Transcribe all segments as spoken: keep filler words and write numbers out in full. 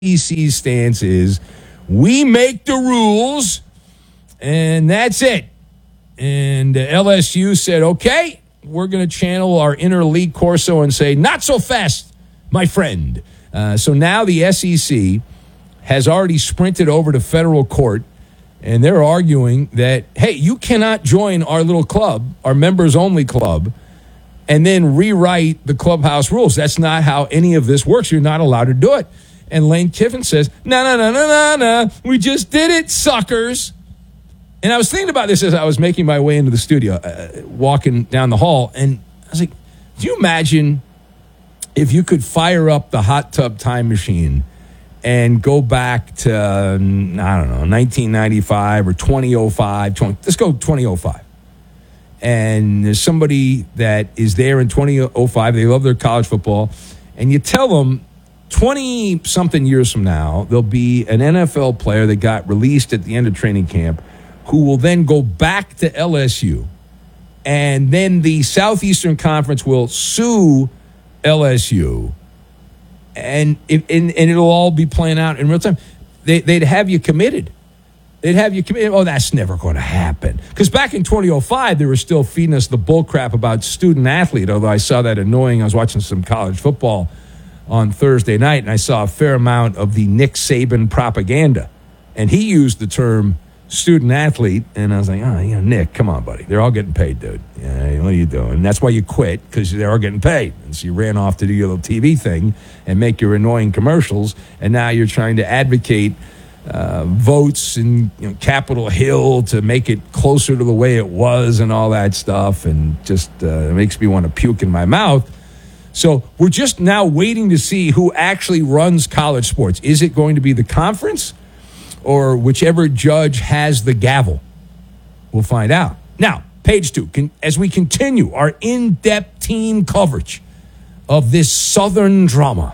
S E C's stance is we make the rules, and that's it. And uh, L S U said, okay, we're going to channel our inner Lee Corso and say, not so fast, my friend. Uh, so now the S E C has already sprinted over to federal court, and they're arguing that, hey, you cannot join our little club, our members-only club, and then rewrite the clubhouse rules. That's not how any of this works. You're not allowed to do it. And Lane Kiffin says, no, no, no, no, no, no. We just did it, suckers. And I was thinking about this as I was making my way into the studio, uh, walking down the hall, and I was like, do you imagine if you could fire up the hot tub time machine and go back to, um, I don't know, nineteen ninety-five or twenty oh five, twenty, let's go twenty oh five. And there's somebody that is there in twenty oh five, they love their college football, and you tell them twenty-something years from now, there'll be an N F L player that got released at the end of training camp who will then go back to L S U. And then the Southeastern Conference will sue L S U. And, it, and, and it'll all be playing out in real time. They, they'd have you committed. They'd have you committed. Oh, that's never going to happen. Because back in twenty oh five, they were still feeding us the bull crap about student athlete, although I saw that annoying. I was watching some college football on Thursday night, and I saw a fair amount of the Nick Saban propaganda. And he used the term student athlete, and I was like, oh, you know, Nick, come on, buddy. They're all getting paid, dude. Yeah, what are you doing? And that's why you quit, because they're all getting paid. And so you ran off to do your little T V thing and make your annoying commercials, and now you're trying to advocate uh, votes in you know, Capitol Hill to make it closer to the way it was and all that stuff, and just uh, it makes me want to puke in my mouth. So we're just now waiting to see who actually runs college sports. Is it going to be the conference or whichever judge has the gavel? We'll find out. Now, page two, can, as we continue our in-depth teen coverage of this Southern drama,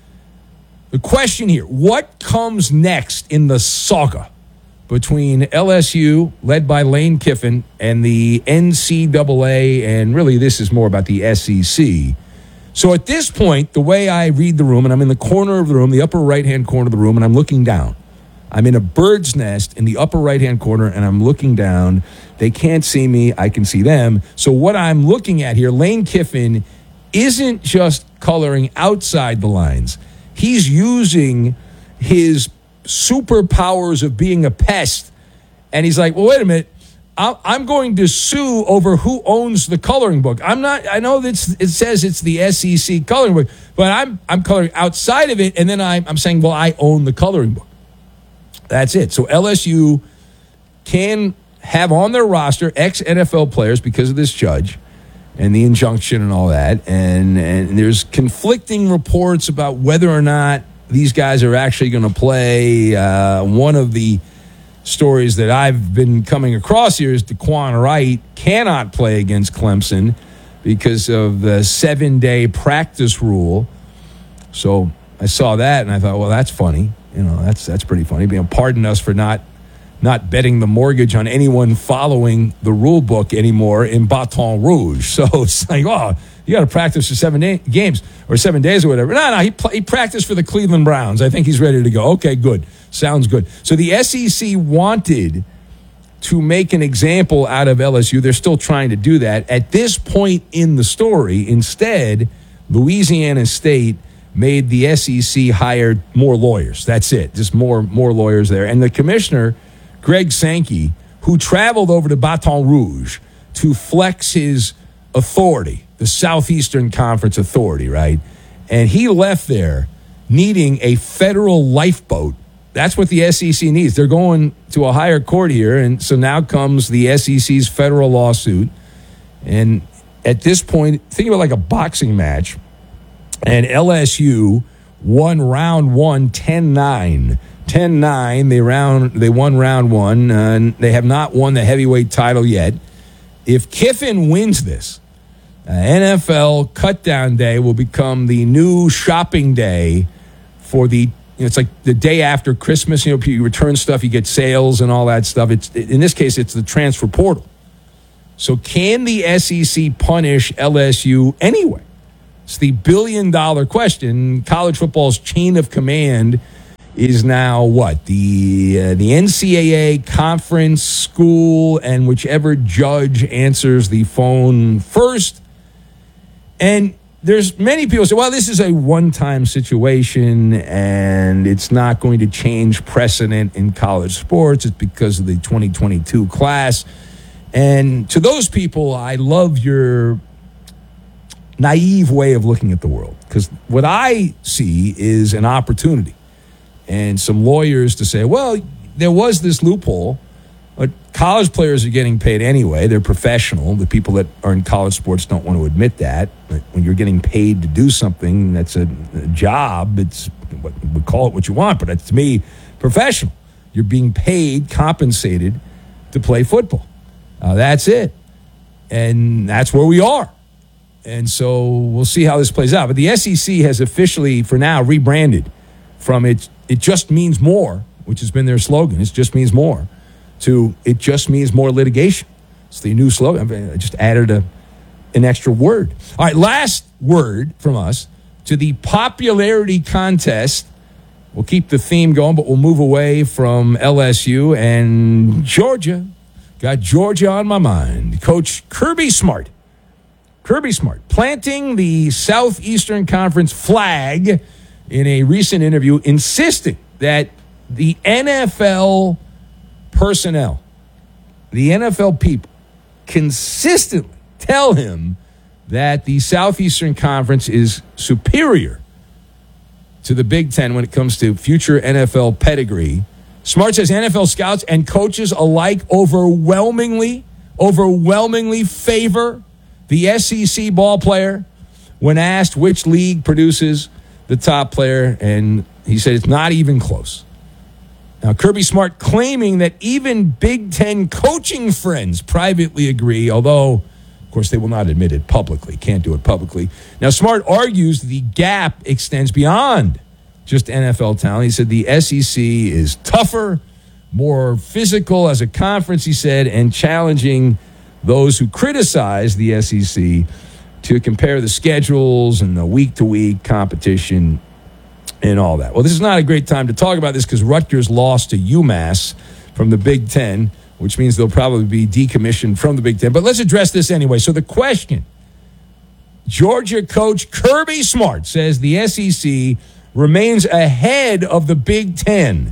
the question here, what comes next in the saga between L S U, led by Lane Kiffin, and the N C double A, and really this is more about the S E C? So at this point, the way I read the room, and I'm in the corner of the room, the upper right-hand corner of the room, and I'm looking down. I'm in a bird's nest in the upper right-hand corner, and I'm looking down. They can't see me. I can see them. So what I'm looking at here, Lane Kiffin isn't just coloring outside the lines. He's using his superpowers of being a pest, and he's like, well, wait a minute. I'm going to sue over who owns the coloring book. I'm not, I know that it says it's the S E C coloring book, but I'm I'm coloring outside of it, and then I'm, I'm saying, well, I own the coloring book. That's it. So L S U can have on their roster ex-N F L players because of this judge and the injunction and all that, and, and there's conflicting reports about whether or not these guys are actually going to play. Uh, one of the stories that I've been coming across here is DeQuan Wright cannot play against Clemson because of the seven-day practice rule. So I saw that, and I thought, well, that's funny. You know, that's that's pretty funny. You know, pardon us for not not betting the mortgage on anyone following the rule book anymore in Baton Rouge. So it's like, oh, you got to practice for seven day- games or seven days or whatever. No, no, he, pl- he practiced for the Cleveland Browns. I think he's ready to go. Okay, good. Sounds good. So the S E C wanted to make an example out of L S U. They're still trying to do that. At this point in the story, instead, Louisiana State made the S E C hire more lawyers. That's it. Just more, more lawyers there. And the commissioner, Greg Sankey, who traveled over to Baton Rouge to flex his authority, the Southeastern Conference authority, right? And he left there needing a federal lifeboat. That's what the S E C needs. They're going to a higher court here, and so now comes the S E C's federal lawsuit. And at this point, think of it like a boxing match, and L S U won round one ten nine. ten nine, they, round, they won round one, uh, and they have not won the heavyweight title yet. If Kiffin wins this, uh, N F L Cutdown Day will become the new shopping day for the You know, it's like the day after Christmas. You know, you return stuff, you get sales and all that stuff. It's in this case, it's the transfer portal. So can the S E C punish L S U anyway? It's the billion-dollar question. College football's chain of command is now what? The uh, the N C double A conference school, and whichever judge answers the phone first. And there's many people say, well, this is a one-time situation, and it's not going to change precedent in college sports. It's because of the twenty twenty-two class. And to those people, I love your naive way of looking at the world, because what I see is an opportunity. And some lawyers to say, well, there was this loophole, but college players are getting paid anyway. They're professional. The people that are in college sports don't want to admit that. But when you're getting paid to do something that's a, a job, it's what we call it what you want, but it's, to me, professional. You're being paid, compensated to play football. Uh, that's it. And that's where we are. And so we'll see how this plays out. But the S E C has officially, for now, rebranded from it, it just means more, which has been their slogan. It just means more, to it just means more litigation. It's the new slogan. I just added a, an extra word. All right, last word from us to the popularity contest. We'll keep the theme going, but we'll move away from L S U and Georgia. Got Georgia on my mind. Coach Kirby Smart. Kirby Smart planting the Southeastern Conference flag in a recent interview, insisting that the N F L personnel, the N F L people, consistently tell him that the Southeastern Conference is superior to the Big Ten when it comes to future N F L pedigree. Smart says N F L scouts and coaches alike overwhelmingly, overwhelmingly favor the S E C ball player when asked which league produces the top player, and he said it's not even close. Now, Kirby Smart claiming that even Big Ten coaching friends privately agree, although, of course, they will not admit it publicly, can't do it publicly. Now, Smart argues the gap extends beyond just N F L talent. He said the S E C is tougher, more physical as a conference, he said, and challenging those who criticize the S E C to compare the schedules and the week-to-week competition and all that. Well, this is not a great time to talk about this because Rutgers lost to UMass from the Big Ten, which means they'll probably be decommissioned from the Big Ten. But let's address this anyway. So the question, Georgia coach Kirby Smart says the S E C remains ahead of the Big Ten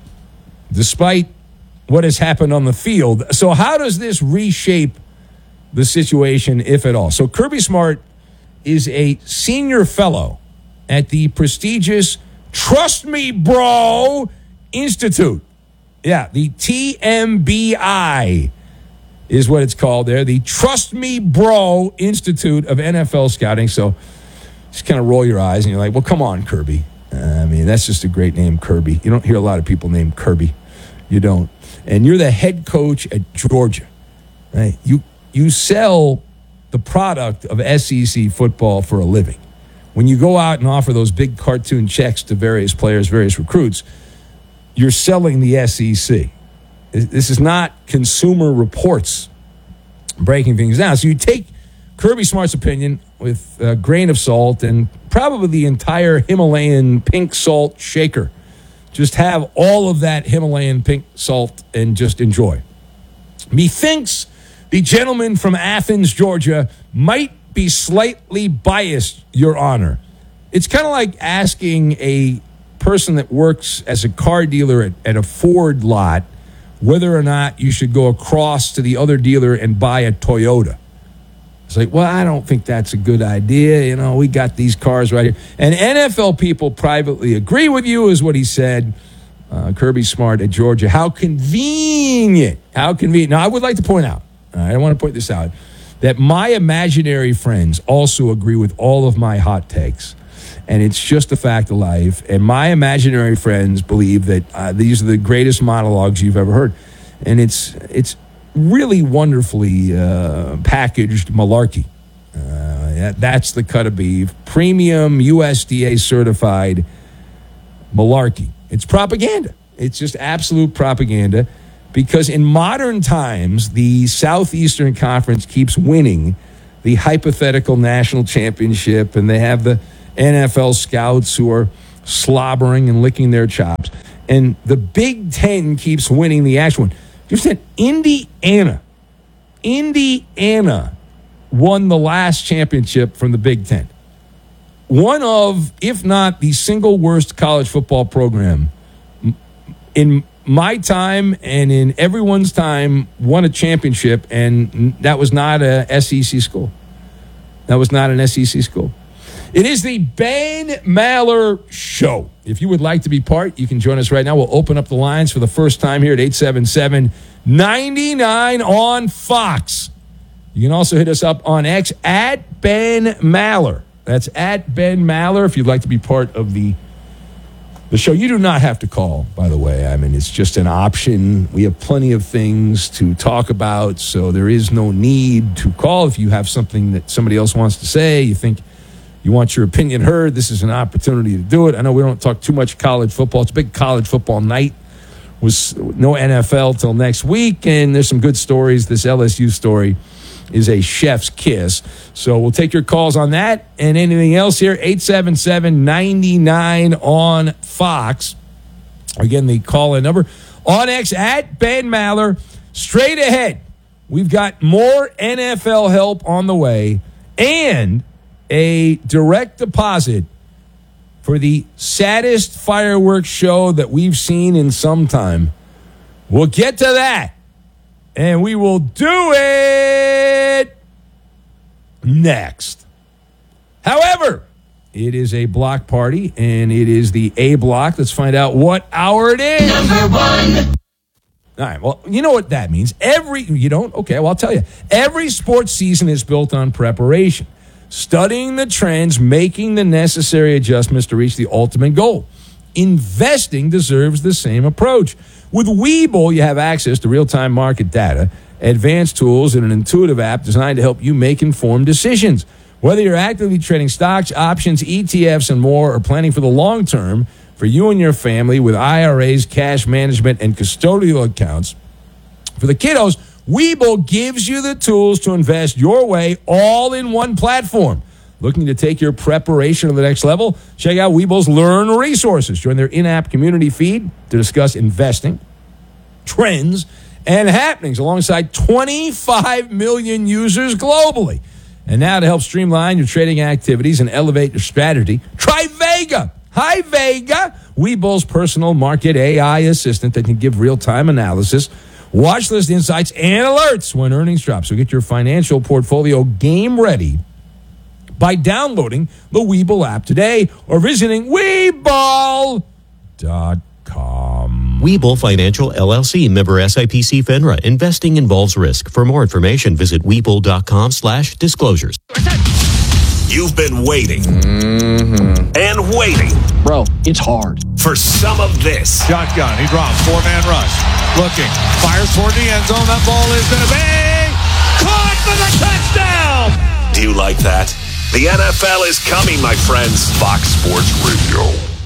despite what has happened on the field. So how does this reshape the situation, if at all? So Kirby Smart is a senior fellow at the prestigious Trust Me Bro Institute. Yeah, the T M B I is what it's called there, the Trust Me Bro Institute of N F L Scouting. So just kind of roll your eyes and you're like, well, come on, Kirby. Uh, I mean, that's just a great name, Kirby. You don't hear a lot of people named Kirby. You don't. And you're the head coach at Georgia, right? You you sell the product of S E C football for a living. When you go out and offer those big cartoon checks to various players, various recruits, you're selling the S E C. This is not Consumer Reports breaking things down. So you take Kirby Smart's opinion with a grain of salt and probably the entire Himalayan pink salt shaker. Just have all of that Himalayan pink salt and just enjoy. Methinks the gentleman from Athens, Georgia, might be slightly biased, Your Honor. It's kind of like asking a person that works as a car dealer at, at a Ford lot whether or not you should go across to the other dealer and buy a Toyota. It's like, well, I don't think that's a good idea. You know, we got these cars right here. And N F L people privately agree with you, is what he said. Uh, Kirby Smart at Georgia. How convenient. How convenient. Now, I would like to point out, uh, I want to point this out, that my imaginary friends also agree with all of my hot takes. And it's just a fact of life. And my imaginary friends believe that uh, these are the greatest monologues you've ever heard. And it's it's really wonderfully uh, packaged malarkey. Uh, that, that's the cut of beef. Premium U S D A certified malarkey. It's propaganda. It's just absolute propaganda. Because in modern times, the Southeastern Conference keeps winning the hypothetical national championship, and they have the N F L scouts who are slobbering and licking their chops. And the Big Ten keeps winning the actual one. You said Indiana. Indiana won the last championship from the Big Ten. One of, if not the single worst college football program in my time and in everyone's time, won a championship, and that was not a S E C school. That was not an S E C school. It is the Ben Maller Show. If you would like to be part, you can join us right now. We'll open up the lines for the first time here at eight seven seven, nine nine on Fox. You can also hit us up on X at Ben Maller. That's at Ben Maller if you'd like to be part of the The show. You do not have to call, by the way. I mean, it's just an option. We have plenty of things to talk about, so there is no need to call. If you have something that somebody else wants to say, you think you want your opinion heard, this is an opportunity to do it. I know we don't talk too much college football. It's a big college football night. Was no N F L till next week, and there's some good stories. This L S U story is a chef's kiss. So we'll take your calls on that and anything else here. eight seven seven, nine nine on Fox. Again, the call-in number. On X at Ben Maller. Straight ahead, we've got more N F L help on the way and a direct deposit for the saddest fireworks show that we've seen in some time. We'll get to that. And we will do it next. However, it is a block party, and it is the A block. Let's find out what hour it is. Number one. All right, well, you know what that means. Every, you don't? Okay, well, I'll tell you. Every sports season is built on preparation, studying the trends, making the necessary adjustments to reach the ultimate goal. Investing deserves the same approach. With Webull, you have access to real-time market data, advanced tools, and an intuitive app designed to help you make informed decisions. Whether you're actively trading stocks, options, E T Fs, and more, or planning for the long term for you and your family with I R As, cash management, and custodial accounts, for the kiddos, Webull gives you the tools to invest your way all in one platform. Looking to take your preparation to the next level? Check out Webull's Learn resources. Join their in-app community feed to discuss investing, trends, and happenings alongside twenty-five million users globally. And now to help streamline your trading activities and elevate your strategy, try Vega. Hi, Vega. Webull's personal market A I assistant that can give real-time analysis, watch list insights, and alerts when earnings drop. So get your financial portfolio game ready by downloading the Webull app today or visiting Webull dot com. Webull Financial, L L C, member S I P C FINRA. Investing involves risk. For more information, visit Webull dot com slash disclosures. You've been waiting mm-hmm. and waiting. Bro, it's hard. For some of this. Shotgun, he drops, four-man rush. Looking, fires toward the end zone. That ball is going to be caught for the touchdown. Do you like that? The N F L is coming, my friends. Fox Sports Radio.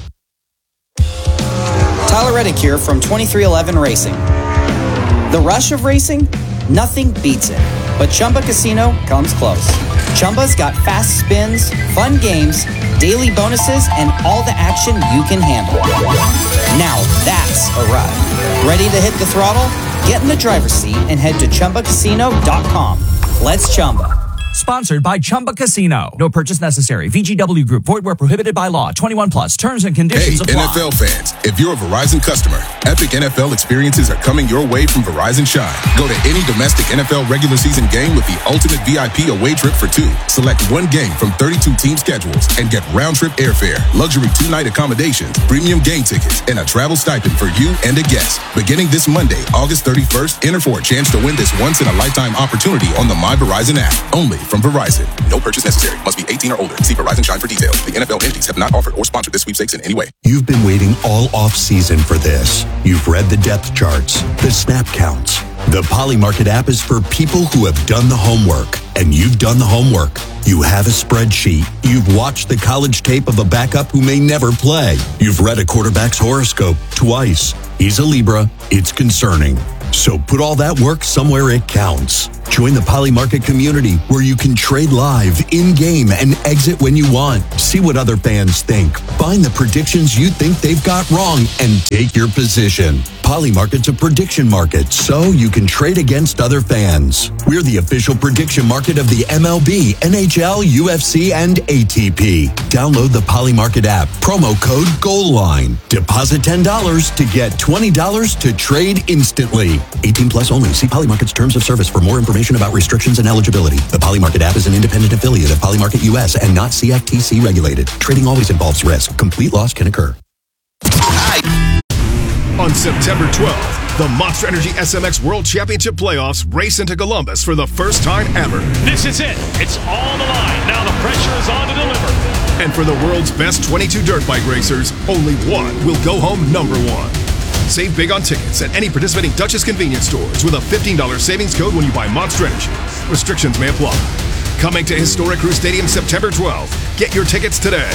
Tyler Reddick here from twenty-three eleven Racing. The rush of racing? Nothing beats it. But Chumba Casino comes close. Chumba's got fast spins, fun games, daily bonuses, and all the action you can handle. Now that's a ride. Ready to hit the throttle? Get in the driver's seat and head to Chumba Casino dot com. Let's Chumba. Sponsored by Chumba Casino. No purchase necessary. V G W Group. Void where prohibited by law. twenty-one plus. Terms and conditions apply. Hey, N F L fans. If you're a Verizon customer, epic N F L experiences are coming your way from Verizon Shine. Go to any domestic N F L regular season game with the ultimate V I P away trip for two. Select one game from thirty-two team schedules and get round-trip airfare, luxury two-night accommodations, premium game tickets, and a travel stipend for you and a guest. Beginning this Monday, August thirty-first, enter for a chance to win this once-in-a-lifetime opportunity on the My Verizon app. Only from Verizon. No purchase necessary. Must be eighteen or older. See Verizon Shine for details. The N F L entities have not offered or sponsored this sweepstakes in any way. You've been waiting all off-season for this. You've read the depth charts, the snap counts. The Polymarket app is for people who have done the homework, and you've done the homework. You have a spreadsheet. You've watched the college tape of a backup who may never play. You've read a quarterback's horoscope twice. He's a Libra. It's concerning. So put all that work somewhere it counts. Join the Polymarket community where you can trade live, in-game, and exit when you want. See what other fans think. Find the predictions you think they've got wrong and take your position. Polymarket's a prediction market, so you can trade against other fans. We're the official prediction market of the M L B, N H L, U F C, and A T P. Download the Polymarket app. Promo code GOALLINE. Deposit ten dollars to get twenty dollars to trade instantly. eighteen plus only. See Polymarket's terms of service for more information about restrictions and eligibility. The Polymarket app is an independent affiliate of Polymarket U S and not C F T C regulated. Trading always involves risk. Complete loss can occur. On September twelfth, the Monster Energy S M X World Championship Playoffs race into Columbus for the first time ever. This is it. It's all on the line. Now the pressure is on to deliver. And for the world's best twenty-two dirt bike racers, only one will go home number one. Save big on tickets at any participating Duchess convenience stores with a fifteen dollars savings code when you buy Monster Energy. Restrictions may apply. Coming to Historic Crew Stadium September twelfth. Get your tickets today.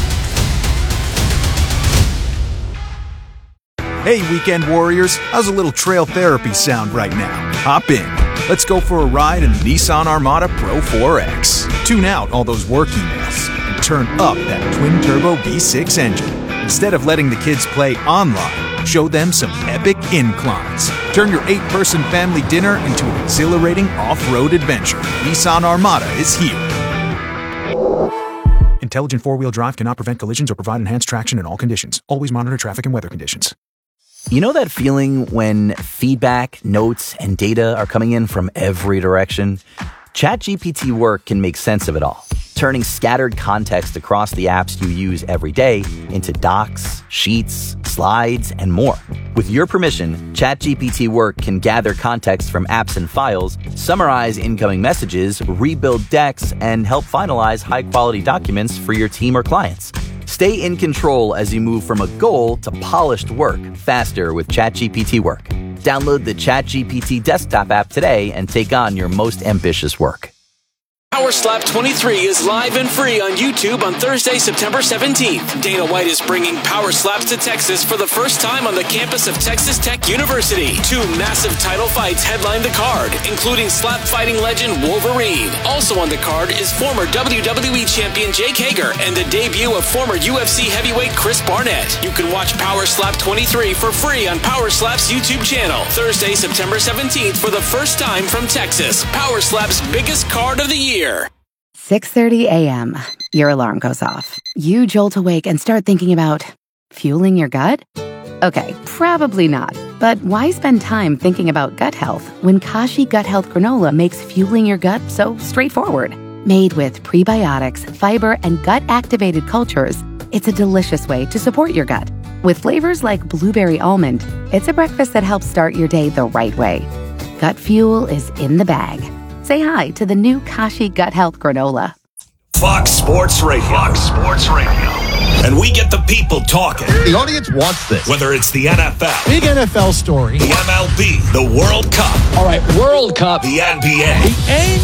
Hey, Weekend Warriors, how's a little trail therapy sound right now? Hop in. Let's go for a ride in the Nissan Armada Pro four X. Tune out all those work emails and turn up that twin-turbo V six engine. Instead of letting the kids play online, show them some epic inclines. Turn your eight-person family dinner into an exhilarating off-road adventure. Nissan Armada is here. Intelligent four-wheel drive cannot prevent collisions or provide enhanced traction in all conditions. Always monitor traffic and weather conditions. You know that feeling when feedback, notes, and data are coming in from every direction? ChatGPT Work can make sense of it all, turning scattered context across the apps you use every day into docs, sheets, slides, and more. With your permission, ChatGPT Work can gather context from apps and files, summarize incoming messages, rebuild decks, and help finalize high-quality documents for your team or clients. Stay in control as you move from a goal to polished work faster with ChatGPT Work. Download the ChatGPT desktop app today and take on your most ambitious work. Power Slap twenty-three is live and free on YouTube on Thursday, September seventeenth. Dana White is bringing Power Slaps to Texas for the first time on the campus of Texas Tech University. Two massive title fights headline the card, including slap fighting legend Wolverine. Also on the card is former W W E champion Jake Hager and the debut of former U F C heavyweight Chris Barnett. You can watch Power Slap twenty-three for free on Power Slap's YouTube channel. Thursday, September seventeenth for the first time from Texas. Power Slap's biggest card of the year. six thirty a.m. Your alarm goes off. You jolt awake and start thinking about fueling your gut? Okay, probably not. But why spend time thinking about gut health when Kashi Gut Health Granola makes fueling your gut so straightforward? Made with prebiotics, fiber, and gut-activated cultures, it's a delicious way to support your gut. With flavors like blueberry almond, it's a breakfast that helps start your day the right way. Gut fuel is in the bag. Say hi to the new Kashi Gut Health Granola. Fox Sports Radio. Fox Sports Radio. And we get the people talking. The audience wants this. Whether it's the N F L. Big N F L story. The M L B. The World Cup. All right, World Cup. The N B A. The N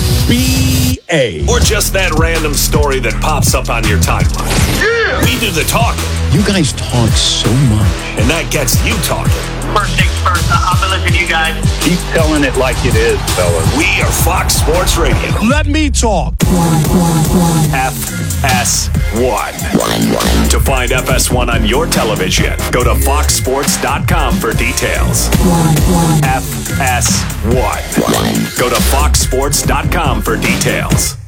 B A. Or just that random story that pops up on your timeline. Yeah! We do the talking. You guys talk so much. And that gets you talking. First things first, I'll be listening to you guys. Keep telling it like it is, fellas. We are Fox Sports Radio. Let me talk. F S one. To find F S one on your television, go to fox sports dot com for details. F S one. Go to fox sports dot com for details.